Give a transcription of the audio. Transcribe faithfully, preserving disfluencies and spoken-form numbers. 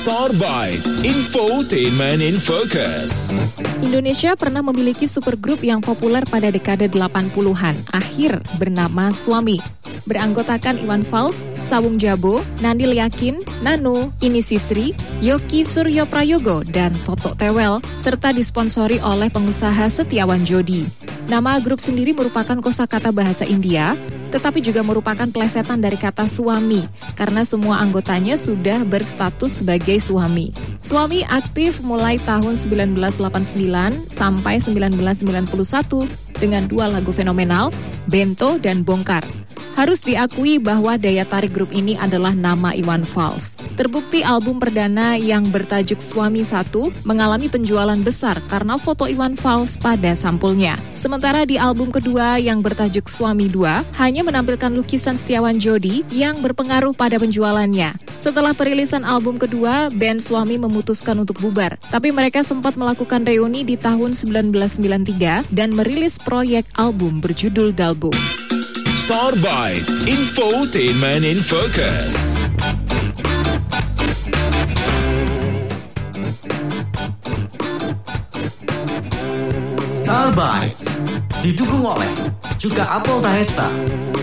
Starbite, infotainment in focus. Indonesia pernah memiliki supergrup yang populer pada dekade delapan puluhan akhir bernama Suami. Beranggotakan Iwan Fals, Sawung Jabo, Nandil Yakin, Nano, Ini Sisri, Yoki Suryo Prayogo, dan Toto Tewel, serta disponsori oleh pengusaha Setiawan Jodi. Nama grup sendiri merupakan kosakata bahasa India, tetapi juga merupakan plesetan dari kata suami, karena semua anggotanya sudah berstatus sebagai suami. Suami aktif mulai tahun sembilan belas delapan puluh sembilan sampai sembilan belas sembilan puluh satu dengan dua lagu fenomenal, Bento dan Bongkar. Harus diakui bahwa daya tarik grup ini adalah nama Iwan Fals. Terbukti album perdana yang bertajuk Suami satu mengalami penjualan besar karena foto Iwan Fals pada sampulnya. Sementara di album kedua yang bertajuk Suami dua hanya menampilkan lukisan Setiawan Jodi yang berpengaruh pada penjualannya. Setelah perilisan album kedua, band Suami memutuskan untuk bubar. Tapi mereka sempat melakukan reuni di tahun sembilan belas sembilan puluh tiga dan merilis proyek album berjudul Dalbo. Starbite, infotainment in focus. Starbite didukung oleh juga Apple Tahesa.